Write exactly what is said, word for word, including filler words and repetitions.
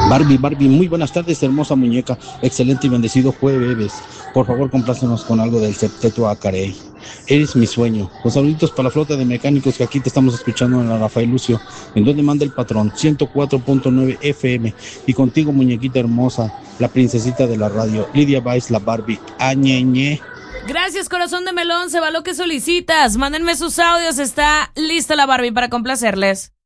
Barbie, Barbie, muy buenas tardes, hermosa muñeca, excelente y bendecido jueves. Por favor, complácenos con algo del septeto Acarey. Eres mi sueño. Los saluditos para la flota de mecánicos que aquí te estamos escuchando en la Rafael Lucio, en donde manda el patrón, ciento cuatro punto nueve F M. Y contigo, muñequita hermosa, la princesita de la radio, Lidia Vice, la Barbie. Añeñe. Gracias, corazón de melón, se va lo que solicitas. Mándenme sus audios, está lista la Barbie para complacerles.